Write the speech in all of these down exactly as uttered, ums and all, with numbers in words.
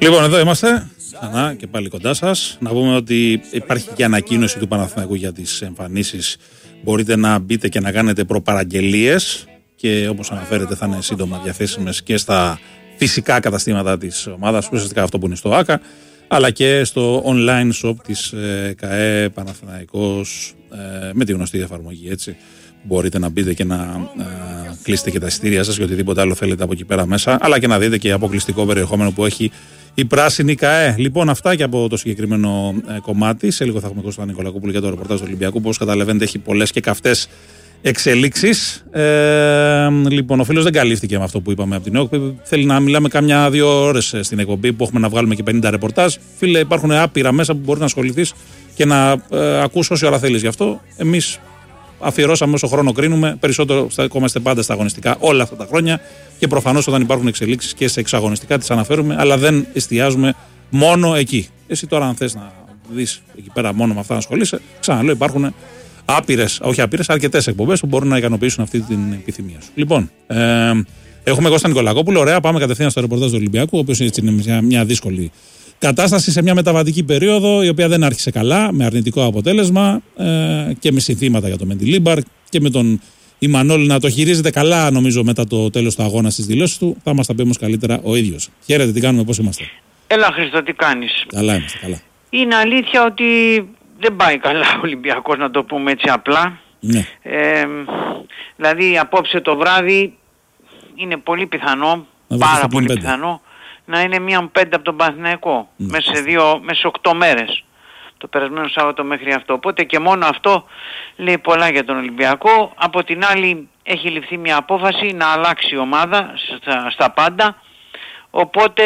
Λοιπόν, εδώ είμαστε ξανά και πάλι κοντά σας. Να πούμε ότι υπάρχει και ανακοίνωση του Παναθηναϊκού για τις εμφανίσεις. Μπορείτε να μπείτε και να κάνετε προπαραγγελίες και όπως αναφέρεται θα είναι σύντομα διαθέσιμες και στα φυσικά καταστήματα της ομάδας, ουσιαστικά αυτό που είναι στο ΆΚΑ, αλλά και στο online shop της ε, ΚΑΕ Παναθηναϊκός ε, με τη γνωστή εφαρμογή, έτσι. Μπορείτε να μπείτε και να ε, κλείσετε και τα εισιτήρια σας και οτιδήποτε άλλο θέλετε από εκεί πέρα μέσα, αλλά και να δείτε και αποκλειστικό περιεχόμενο που έχει η πράσινη ΚΑΕ. Λοιπόν, αυτά και από το συγκεκριμένο ε, κομμάτι. Σε λίγο θα έχουμε ακούσει τον Νικολακόπουλο για το ρεπορτάζ του Ολυμπιακού. Όπως καταλαβαίνετε, έχει πολλές και καυτές εξελίξεις. Ε, λοιπόν, ο φίλος δεν καλύφθηκε με αυτό που είπαμε από την ΕΟΚ. Θέλει να μιλάμε κάμια δύο ώρες στην εκπομπή που έχουμε να βγάλουμε και πενήντα ρεπορτάζ. Φίλε, υπάρχουν άπειρα μέσα που μπορεί να ασχοληθείς και να ε, ακούσεις όση ώρα θέλεις γι' αυτό. Εμείς αφιερώσαμε όσο χρόνο κρίνουμε. Περισσότερο στεκόμαστε πάντα στα αγωνιστικά όλα αυτά τα χρόνια. Και προφανώς όταν υπάρχουν εξελίξεις και σε εξαγωνιστικά τις αναφέρουμε, αλλά δεν εστιάζουμε μόνο εκεί. Εσύ τώρα, αν θες να δεις εκεί πέρα μόνο με αυτά να ασχολείσαι, ξαναλέω, υπάρχουν άπειρες, όχι άπειρες, αρκετές εκπομπές που μπορούν να ικανοποιήσουν αυτή την επιθυμία σου. Λοιπόν, ε, έχουμε Κώστα Νικολακόπουλο. Ωραία, πάμε κατευθείαν στο ρεπορτάζ του Ολυμπιακού, ο οποίος είναι μια, μια δύσκολη κατάσταση σε μια μεταβατική περίοδο, η οποία δεν άρχισε καλά, με αρνητικό αποτέλεσμα ε, και με συνθήματα για τον Μεντιλίμπαρ και με τον Ιμανόλ να το χειρίζεται καλά, νομίζω, μετά το τέλος του αγώνα στις δηλώσεις του. Θα μας τα πει όμως καλύτερα ο ίδιος. Χαίρετε, τι κάνουμε, πώς είμαστε? Έλα Χρήστο, τι κάνεις? Καλά είμαστε, καλά. Είναι αλήθεια ότι δεν πάει καλά ο Ολυμπιακός, να το πούμε έτσι απλά. Ναι. Ε, δηλαδή απόψε το βράδυ είναι πολύ πιθανό, να πάρα πολύ πέντε. πιθανό, να είναι μία πέντε από τον Παναθηναϊκό, ναι, μέσα σε δύο, μέσα σε οκτώ μέρες. Το περασμένο Σάββατο μέχρι αυτό. Οπότε και μόνο αυτό λέει πολλά για τον Ολυμπιακό. Από την άλλη έχει ληφθεί μια απόφαση να αλλάξει η ομάδα στα, στα πάντα. Οπότε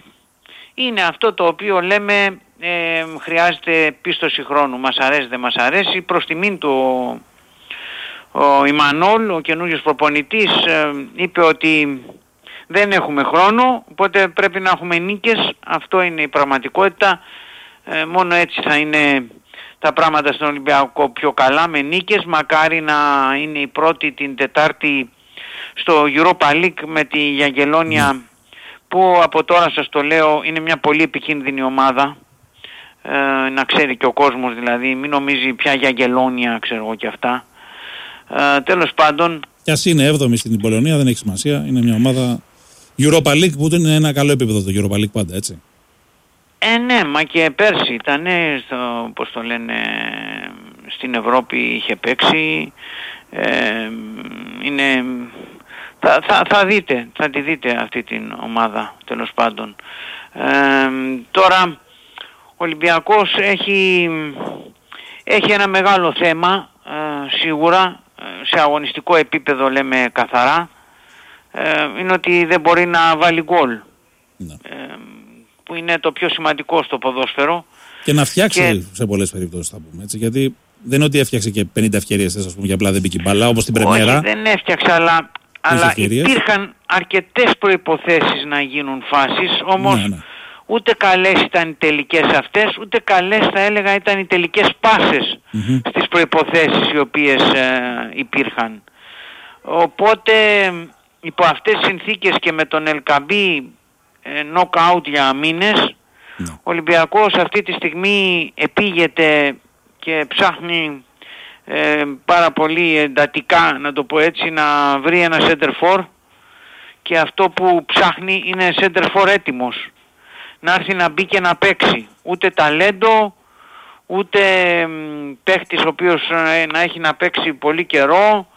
είναι αυτό το οποίο λέμε ε, χρειάζεται πίστοση χρόνου. Μας αρέσει, δεν μας αρέσει. Προς τιμήν του ο Ιμανόλ, ο καινούριος προπονητής, ε, είπε ότι δεν έχουμε χρόνο, οπότε πρέπει να έχουμε νίκες. Αυτό είναι η πραγματικότητα. Ε, μόνο έτσι θα είναι τα πράγματα στον Ολυμπιακό πιο καλά, με νίκες. Μακάρι να είναι η πρώτη την Τετάρτη στο Europa League με τη Γιαγγελόνια, mm. που από τώρα σας το λέω είναι μια πολύ επικίνδυνη ομάδα. Ε, να ξέρει και ο κόσμος, δηλαδή μην νομίζει πια Γιαγγελόνια, ξέρω εγώ και αυτά. Ε, τέλος πάντων, κι ας είναι έβδομη στην Πολωνία, δεν έχει σημασία. Είναι μια ομάδα Europa League που είναι ένα καλό επίπεδο το Europa League πάντα, έτσι. Ε, ναι, μα και πέρσι ήταν, στο, πώς το λένε, στην Ευρώπη είχε παίξει. Ε, είναι, θα, θα, θα δείτε, θα τη δείτε αυτή την ομάδα, τέλος πάντων. Ε, τώρα, ο Ολυμπιακός έχει, έχει ένα μεγάλο θέμα, ε, σίγουρα, σε αγωνιστικό επίπεδο λέμε καθαρά, ε, είναι ότι δεν μπορεί να βάλει γκολ. Ναι. Ε, που είναι το πιο σημαντικό στο ποδόσφαιρο. Και να φτιάξει και σε πολλές περιπτώσεις, θα πούμε, έτσι, γιατί δεν είναι ότι έφτιαξε και πενήντα ευκαιρίες, ας πούμε, και απλά δεν μπήκε μπάλα, όπως την πρεμιέρα. Όχι, δεν έφτιαξε, αλλά, αλλά υπήρχαν αρκετές προϋποθέσεις να γίνουν φάσεις, όμως ναι, ναι. ούτε καλές ήταν οι τελικές αυτές, ούτε καλές θα έλεγα ήταν οι τελικές πάσες mm-hmm. στις προϋποθέσεις οι οποίες ε, υπήρχαν. Οπότε υπό αυτές τις συνθήκες και με τον Ελκαμπή knockout για μήνες, no. ο Ολυμπιακός αυτή τη στιγμή επήγεται και ψάχνει ε, πάρα πολύ εντατικά, να το πω έτσι, να βρει ένα center for, και αυτό που ψάχνει είναι center for έτοιμος, να έρθει να μπει και να παίξει. Ούτε ταλέντο, ούτε ε, παίχτης ο οποίος ε, να έχει να παίξει πολύ καιρό,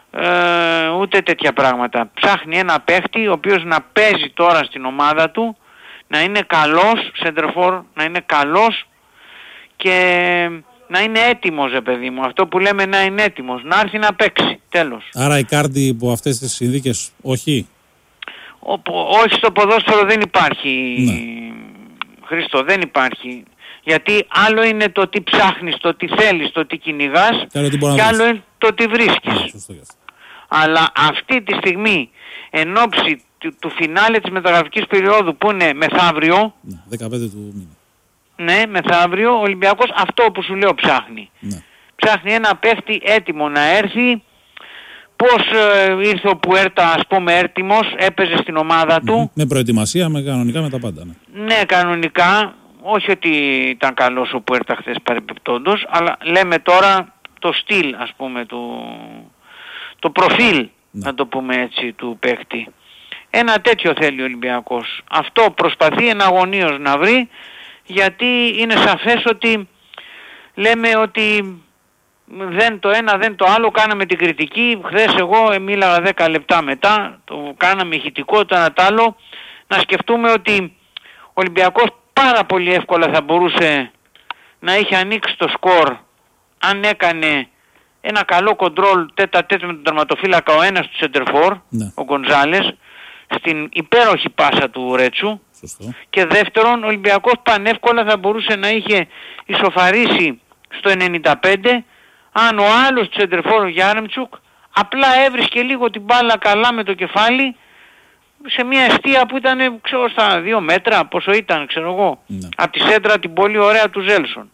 Ε, ούτε τέτοια πράγματα. Ψάχνει ένα παίχτη ο οποίος να παίζει τώρα στην ομάδα του, να είναι καλός σεντερφόρ, να είναι καλός και να είναι έτοιμος, ρε παιδί μου. Αυτό που λέμε, να είναι έτοιμος, να έρθει να παίξει, τέλος. Άρα η Κάρντι υπό αυτές τις συνθήκες όχι? Ο, όχι, στο ποδόσφαιρο δεν υπάρχει, ναι. Χρήστο, δεν υπάρχει. Γιατί άλλο είναι το τι ψάχνεις, το τι θέλεις, το τι κυνηγάς, και άλλο είναι το τι βρίσκεις. Yeah, σωστό, yes. Αλλά αυτή τη στιγμή, εν ώψη του, του φινάλε της μεταγραφικής περίοδου που είναι μεθαύριο, yeah, δεκαπέντε του μήνα. Ναι, μεθαύριο, ο Ολυμπιακός αυτό που σου λέω ψάχνει. Yeah. Ψάχνει ένα παίχτη έτοιμο να έρθει. Πώς ε, ήρθε ο Πουέρτα, ας πούμε, έτοιμος, έπαιζε στην ομάδα του. Mm-hmm. Με προετοιμασία, με κανονικά, με τα πάντα. Ναι, Ναι, κανονικά, όχι ότι ήταν καλός ο Πουέρτα χθες παρεμπιπτόντως, αλλά λέμε τώρα το στυλ, ας πούμε, του, το προφίλ, ναι. να το πούμε έτσι, του παίκτη. Ένα τέτοιο θέλει ο Ολυμπιακός. Αυτό προσπαθεί εναγωνίως να βρει, γιατί είναι σαφές ότι λέμε ότι δεν το ένα δεν το άλλο, κάναμε την κριτική. Χθες εγώ μίλαγα δέκα λεπτά μετά, το κάναμε ηχητικό, το ένα το άλλο. Να σκεφτούμε ότι ο Ολυμπιακός πάρα πολύ εύκολα θα μπορούσε να είχε ανοίξει το σκορ αν έκανε ένα καλό κοντρόλ τέτα τέτα με τον τερματοφύλακα ο ένας του σεντερφόρ, ναι. ο Γκονζάλες, στην υπέροχη πάσα του Ρέτσου. Σωστό. Και δεύτερον, ο Ολυμπιακός πανεύκολα θα μπορούσε να είχε ισοφαρίσει στο ενενήντα πέντε αν ο άλλος του σεντερφόρ, ο Γιάρεμτσουκ, απλά έβρισκε λίγο την μπάλα καλά με το κεφάλι σε μια εστία που ήταν, ξέρω, στα δύο μέτρα, πόσο ήταν, ξέρω εγώ, ναι. από τη σέντρα την πολύ ωραία του Ζέλσον.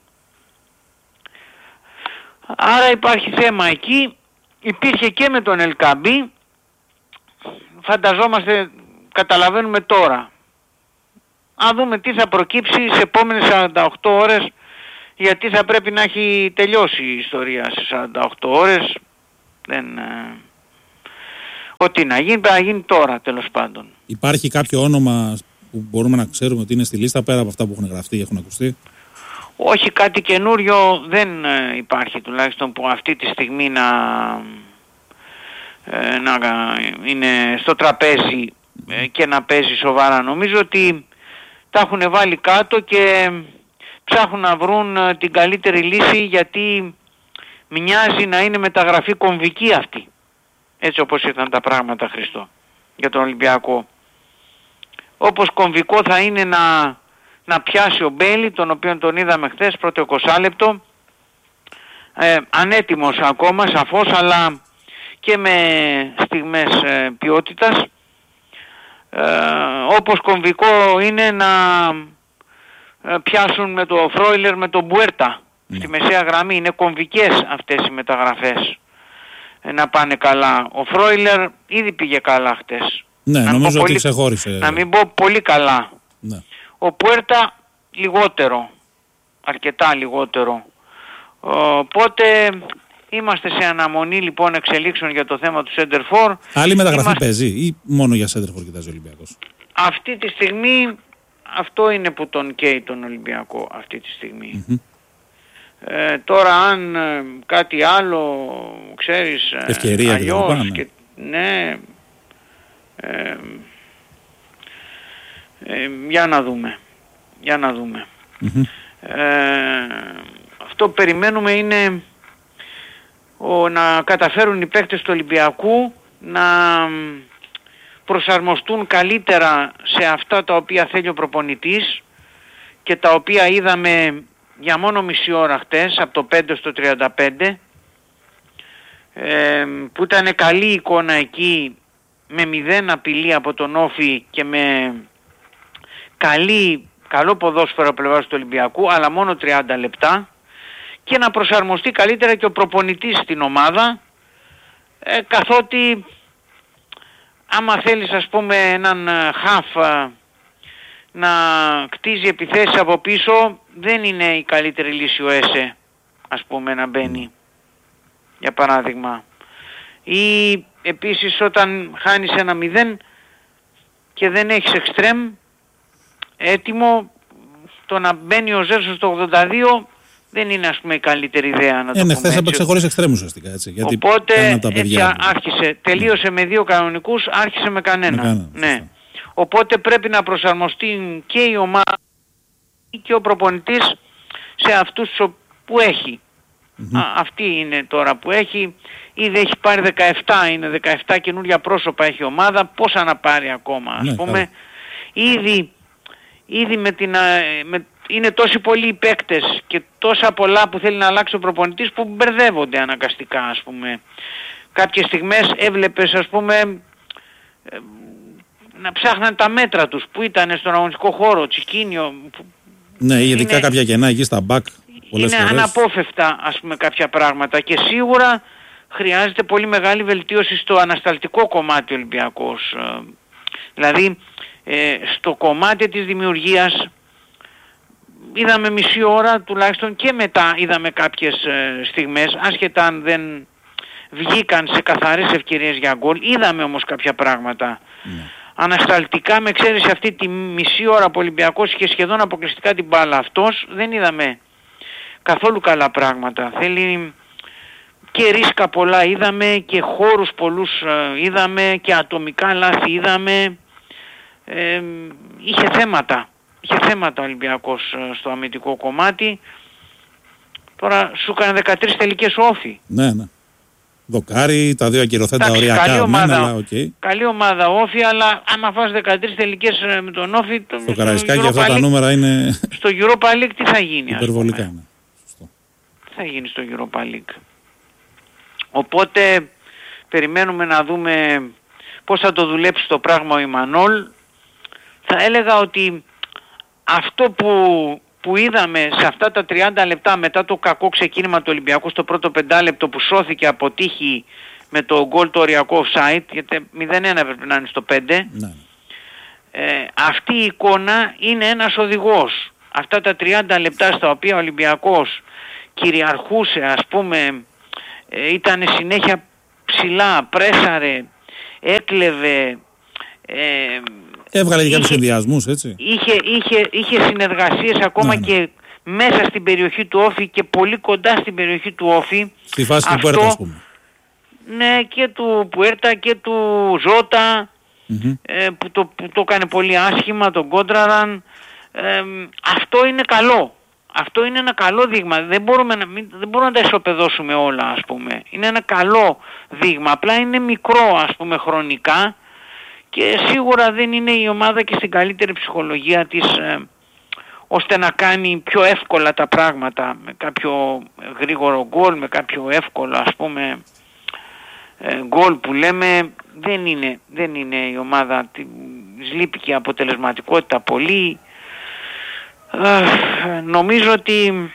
Άρα υπάρχει θέμα εκεί. Υπήρχε και με τον Ελκαμπή. Φανταζόμαστε, καταλαβαίνουμε τώρα. Αν δούμε τι θα προκύψει σε επόμενες σαράντα οκτώ ώρες, γιατί θα πρέπει να έχει τελειώσει η ιστορία σε σαράντα οκτώ ώρες. Δεν... Ε... Ό,τι να γίνει, πρέπει να γίνει τώρα, τέλος πάντων. Υπάρχει κάποιο όνομα που μπορούμε να ξέρουμε ότι είναι στη λίστα πέρα από αυτά που έχουν γραφτεί ή έχουν ακουστεί? Όχι, κάτι καινούριο δεν υπάρχει, τουλάχιστον που αυτή τη στιγμή να, να είναι στο τραπέζι και να παίζει σοβαρά. Νομίζω ότι τα έχουν βάλει κάτω και ψάχνουν να βρουν την καλύτερη λύση, γιατί μοιάζει να είναι μεταγραφή κομβική αυτή. Έτσι όπως ήρθαν τα πράγματα, Χριστό, για τον Ολυμπιακό. Όπως κομβικό θα είναι να, να πιάσει ο Μπέιλι, τον οποίο τον είδαμε χθες, πρώτο είκοσι λεπτό, ε, ανέτοιμος ακόμα σαφώς, αλλά και με στιγμές ε, ποιότητας. Ε, όπως κομβικό είναι να ε, πιάσουν με το Φρόιλερ, με τον Μπουέρτα, mm. στη μεσαία γραμμή. Είναι κομβικές αυτές οι μεταγραφές να πάνε καλά. Ο Φρόιλερ ήδη πήγε καλά χτες. Ναι, να νομίζω πολύ, ότι ξεχώρισε. Να μην πω πολύ καλά. Ναι. Ο Πουέρτα λιγότερο. Αρκετά λιγότερο. Οπότε είμαστε σε αναμονή λοιπόν εξελίξεων για το θέμα του Σέντερφορ. Άλλη μεταγραφή είμαστε... παίζει ή μόνο για Σέντερφορ κοιτάζει ο Ολυμπιακός? Αυτή τη στιγμή αυτό είναι που τον καίει τον Ολυμπιακό αυτή τη στιγμή. Mm-hmm. Ε, τώρα αν ε, κάτι άλλο, ξέρεις, ευκαιρία ε, αλλιώς, και, και ναι, ε, ε, για να δούμε, για να δούμε. Mm-hmm. Ε, αυτό που περιμένουμε είναι ο, να καταφέρουν οι παίκτες του Ολυμπιακού να προσαρμοστούν καλύτερα σε αυτά τα οποία θέλει ο προπονητής και τα οποία είδαμε για μόνο μισή ώρα χτες, από το πέντε στο τριάντα πέντε, ε, που ήταν καλή εικόνα εκεί, με μηδέν απειλή από τον Όφη και με καλή, καλό ποδόσφαιρο από πλευράς του Ολυμπιακού, αλλά μόνο τριάντα λεπτά, και να προσαρμοστεί καλύτερα και ο προπονητής στην ομάδα, ε, καθότι άμα θέλεις, ας πούμε, έναν χαφ να κτίζει επιθέσεις από πίσω, δεν είναι η καλύτερη λύση ο Έσε, ας πούμε, να μπαίνει, για παράδειγμα. Ή επίσης όταν χάνεις ένα μηδέν και δεν έχεις εξτρέμ έτοιμο, το να μπαίνει ο Ζέρσος στο ογδόντα δύο δεν είναι, ας πούμε, η καλύτερη ιδέα, να το ε, πούμε ναι, χθες έπαιξε χωρίς εξτρέμ ουσιαστικά, έτσι. Γιατί οπότε τα έτσι άρχισε, τελείωσε με δύο κανονικούς, άρχισε με κανένα. Με κανένα ναι. Σωστά. Οπότε πρέπει να προσαρμοστεί και η ομάδα και ο προπονητής σε αυτούς που έχει. Mm-hmm. Α, αυτή είναι τώρα που έχει. Ήδη έχει πάρει δεκαεπτά, είναι δεκαεπτά καινούργια πρόσωπα έχει η ομάδα. Πόσα να πάρει ακόμα, ας ναι, πούμε. Ήδη, ήδη με την, με, είναι τόσοι πολλοί οι παίκτες και τόσα πολλά που θέλει να αλλάξει ο προπονητής που μπερδεύονται αναγκαστικά, ας πούμε. Κάποιες στιγμές έβλεπες, ας πούμε, να ψάχναν τα μέτρα τους που ήταν στον αγωνιστικό χώρο, Τσικίνιο. Ναι, ειδικά είναι, κάποια κενά εκεί στα μπακ. Είναι φορές. Αναπόφευκτα, ας πούμε, κάποια πράγματα, και σίγουρα χρειάζεται πολύ μεγάλη βελτίωση στο ανασταλτικό κομμάτι ο Ολυμπιακός. Δηλαδή ε, στο κομμάτι της δημιουργίας είδαμε μισή ώρα τουλάχιστον και μετά είδαμε κάποιες ε, στιγμές, άσχετα αν δεν βγήκαν σε καθαρές ευκαιρίες για γκολ, είδαμε όμως κάποια πράγματα. Ναι. Ανασταλτικά, με εξαίρεση αυτή τη μισή ώρα που ο Ολυμπιακός είχε σχεδόν αποκλειστικά την μπάλα, αυτός δεν είδαμε καθόλου καλά πράγματα. Θέλει και ρίσκα πολλά είδαμε και χώρους πολλούς ε, είδαμε και ατομικά λάθη είδαμε. Ε, είχε θέματα. Είχε θέματα ο Ολυμπιακός ε, στο αμυντικό κομμάτι. Τώρα σου έκανε δεκατρείς τελικές όφη. Ναι, ναι. Δοκάρι, τα δύο ακυρωθέντα οριακά. Καλή ομάδα, αλλά, okay. καλή ομάδα όφη, αλλά άμα φας δεκατρείς τελικές με τον όφη... Το, στο Καραϊσκάκι αυτά τα νούμερα είναι... Στο Europa League τι θα γίνει? Υπερβολικά, ναι. Σωστό. Τι θα γίνει στο Europa League? Οπότε περιμένουμε να δούμε πώς θα το δουλέψει το πράγμα ο Ιμανόλ. Θα έλεγα ότι αυτό που, που είδαμε σε αυτά τα τριάντα λεπτά μετά το κακό ξεκίνημα του Ολυμπιακού στο πρώτο πεντάλεπτο που σώθηκε από τύχη με το γκολ το οριακό offside, γιατί μηδέν ένα έπρεπε να είναι στο πέντε, ναι. ε, αυτή η εικόνα είναι ένας οδηγός. Αυτά τα τριάντα λεπτά στα οποία ο Ολυμπιακός κυριαρχούσε, ας πούμε, ε, ήταν συνέχεια ψηλά, πρέσαρε, έκλεβε, ε, έβγαλε και κάποιους συνδυασμούς, έτσι. Είχε, είχε, είχε συνεργασίες ακόμα, ναι, ναι, και μέσα στην περιοχή του Όφη και πολύ κοντά στην περιοχή του Όφη. Στη φάση του Πουέρτα, ας πούμε. Ναι, και του Πουέρτα και του Ζώτα, mm-hmm. ε, που, το, που το έκανε πολύ άσχημα, τον Κόντραραν. Ε, αυτό είναι καλό. Αυτό είναι ένα καλό δείγμα. Δεν μπορούμε να, μην, δεν μπορούμε να τα ισοπεδώσουμε όλα, ας πούμε. Είναι ένα καλό δείγμα. Απλά είναι μικρό, ας πούμε, χρονικά. Και σίγουρα δεν είναι η ομάδα και στην καλύτερη ψυχολογία της ε, ώστε να κάνει πιο εύκολα τα πράγματα με κάποιο γρήγορο γκολ, με κάποιο εύκολο, ας πούμε, ε, γκολ που λέμε. Δεν είναι, δεν είναι η ομάδα, της λείπει και η αποτελεσματικότητα πολύ. Ε, νομίζω ότι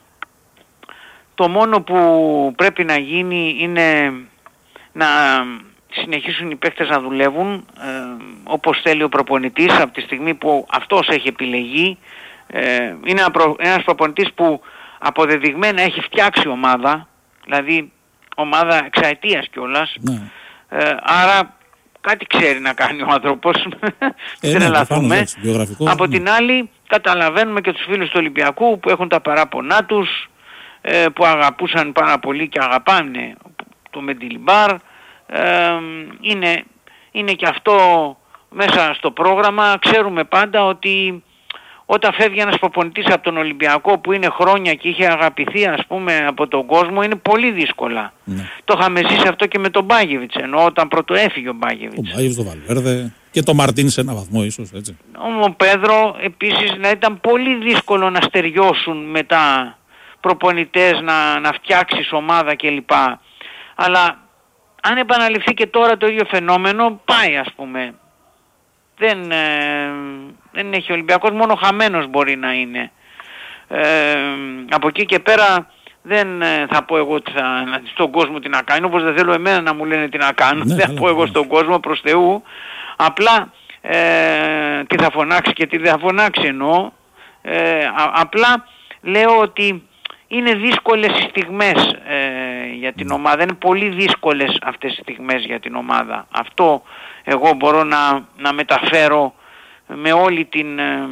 το μόνο που πρέπει να γίνει είναι να συνεχίσουν οι παίκτες να δουλεύουν ε, όπως θέλει ο προπονητής από τη στιγμή που αυτός έχει επιλεγεί. Ε, είναι ένα προ, ένας προπονητής που αποδεδειγμένα έχει φτιάξει ομάδα, δηλαδή ομάδα εξαετίας κιόλας. Ναι. Ε, άρα κάτι ξέρει να κάνει ο άνθρωπος, ε, δεν ελαθούμε. Από την άλλη καταλαβαίνουμε και τους φίλους του Ολυμπιακού που έχουν τα παράπονά τους, ε, που αγαπούσαν πάρα πολύ και αγαπάνε το Μεντιλιμπάρ. Ε, είναι, είναι και αυτό μέσα στο πρόγραμμα. Ξέρουμε πάντα ότι όταν φεύγει ένας προπονητής από τον Ολυμπιακό που είναι χρόνια και είχε αγαπηθεί, ας πούμε, από τον κόσμο, είναι πολύ δύσκολα. Ναι. Το είχαμε ζήσει αυτό και με τον Μπάγεβιτς, ενώ όταν πρώτο έφυγε ο Μπάγεβιτς. Ο Μπάγεβιτς, τον Βαλβέρδε και τον Μαρτίν σε ένα βαθμό ίσως, έτσι. Ο Πέδρο επίσης, να ήταν πολύ δύσκολο να στεριώσουν μετά προπονητές, να, να φτιάξεις ομάδα κλπ. Αλλά αν επαναληφθεί και τώρα το ίδιο φαινόμενο, πάει, ας πούμε. Δεν, ε, δεν έχει ο Ολυμπιακός, μόνο χαμένος μπορεί να είναι. Ε, από εκεί και πέρα δεν ε, θα πω εγώ ότι θα, στον κόσμο τι να κάνω, όπως δεν θέλω εμένα να μου λένε τι να κάνω, ναι, δεν θα πω εγώ στον κόσμο, προς Θεού. Απλά ε, τι θα φωνάξει και τι δεν θα φωνάξει εννοώ. Ε, α, απλά λέω ότι είναι δύσκολες οι στιγμές ε, για την ομάδα, είναι πολύ δύσκολες αυτές οι στιγμές για την ομάδα. Αυτό εγώ μπορώ να, να μεταφέρω με όλη την, ε,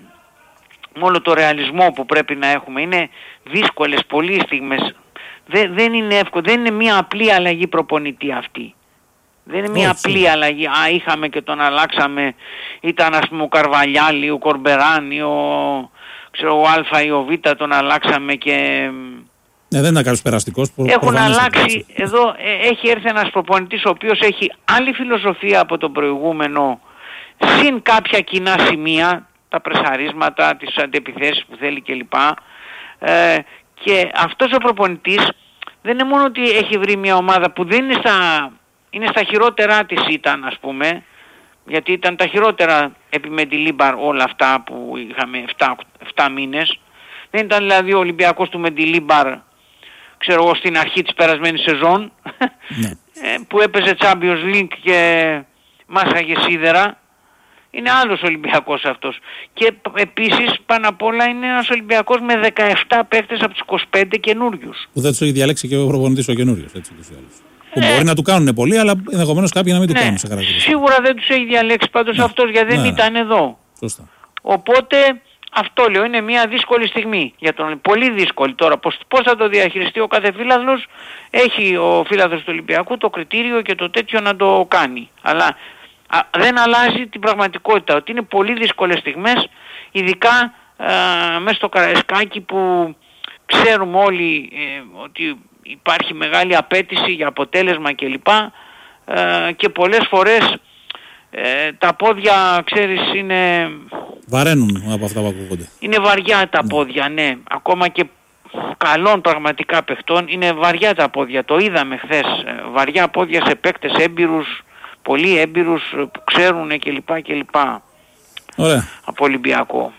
με όλο το ρεαλισμό που πρέπει να έχουμε. Είναι δύσκολες πολύ στιγμές. Δε, δεν είναι εύκολο, δεν είναι μια απλή αλλαγή προπονητή αυτή. Δεν είναι μια απλή yeah. αλλαγή. Α, είχαμε και τον αλλάξαμε, ήταν, ας πούμε, ο Καρβαλιάλη, ο Κορμπεράνη, ο, ξέρω, ο Α ή ο Β, τον αλλάξαμε και... Ναι, δεν είναι κάποιος περαστικός. Προ, Έχουν αλλάξει, εδώ ε, έχει έρθει ένας προπονητής ο οποίος έχει άλλη φιλοσοφία από τον προηγούμενο, συν κάποια κοινά σημεία, τα πρεσαρίσματα, τις αντεπιθέσεις που θέλει κλπ. Ε, και αυτός ο προπονητής δεν είναι μόνο ότι έχει βρει μια ομάδα που δεν είναι στα, είναι στα χειρότερά της ήταν, ας πούμε, γιατί ήταν τα χειρότερα επί Μεντιλίμπαρ όλα αυτά που είχαμε επτά μήνες. Δεν ήταν δηλαδή ο Ολυμπιακός του Μεντιλίμπαρ, ξέρω εγώ, στην αρχή της περασμένης σεζόν, ναι. που έπαιζε Champions League και μάσαγε σίδερα Είναι άλλος Ολυμπιακός αυτός. Και επίσης πάνω απ' όλα είναι ένας Ολυμπιακός με δεκαεπτά παίκτες από τους είκοσι πέντε καινούριους. Που δεν τους έχει διαλέξει και ο προπονητής ο καινούριος, έτσι τους άλλους. Που ε, μπορεί να του κάνουν πολύ, αλλά ενδεχομένως κάποιοι να μην του ναι, κάνουν σε χαρακτηριστικά. Σίγουρα δεν τους έχει διαλέξει πάντως ναι, αυτός, γιατί δεν ναι, ήταν εδώ. Σωστά. Οπότε αυτό λέω, είναι μια δύσκολη στιγμή για τον, πολύ δύσκολη τώρα. Πώς, πώς θα το διαχειριστεί ο κάθε φύλαδλος, έχει ο φύλαδλος του Ολυμπιακού το κριτήριο και το τέτοιο να το κάνει. Αλλά α, δεν αλλάζει την πραγματικότητα, ότι είναι πολύ δύσκολες στιγμές, ειδικά α, μέσα στο Καραϊσκάκι που ξέρουμε όλοι ε, ότι υπάρχει μεγάλη απέτηση για αποτέλεσμα κλπ. Ε, και πολλές φορές ε, τα πόδια, ξέρεις, είναι... Βαραίνουν από αυτά που ακούγονται. Είναι βαριά τα πόδια, ναι. Ακόμα και καλών πραγματικά παιχτών είναι βαριά τα πόδια. Το είδαμε χθες. Βαριά πόδια σε παίκτες έμπειρους, πολύ έμπειρους που ξέρουν κλπ. κλπ. Ωραία. Από Ολυμπιακό.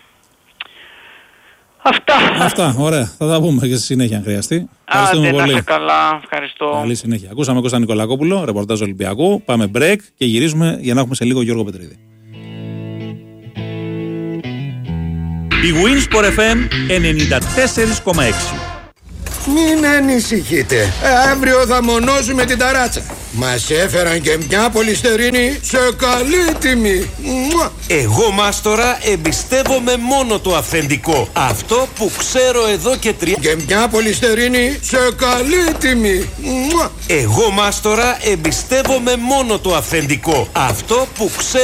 Αυτά. Αυτά, ωραία. Θα τα πούμε και στη συνέχεια αν χρειαστεί. Άντε, να είσαι καλά. Ευχαριστώ. Καλή συνέχεια. Ακούσαμε Κώστα Νικολακόπουλο, ρεπορτάζ Ολυμπιακού. Πάμε break και γυρίζουμε για να έχουμε σε λίγο Γιώργο Πετρίδη. Η Winsport εφ εμ ενενήντα τέσσερα κόμμα έξι. Μην ανησυχείτε, αύριο θα μονώσουμε την ταράτσα. Μας έφεραν και μια πολυστερίνη σε καλή τιμή. Εγώ, μάστορα, εμπιστεύομαι μόνο το αυθεντικό. Αυτό που ξέρω εδώ και τρία... Και μια πολυστερίνη σε καλή τιμή. Εγώ, μάστορα, εμπιστεύομαι μόνο το αυθεντικό. Αυτό που ξέρω...